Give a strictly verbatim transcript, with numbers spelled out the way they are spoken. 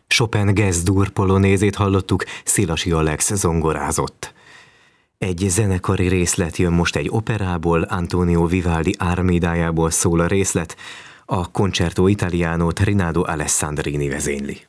Chopin Gess-dur polonézét hallottuk, Szilasi Alex zongorázott. Egy zenekari részlet jön most egy operából, Antonio Vivaldi Armidájából szól a részlet, a Concerto Italianót Rinaldo Alessandrini vezényli.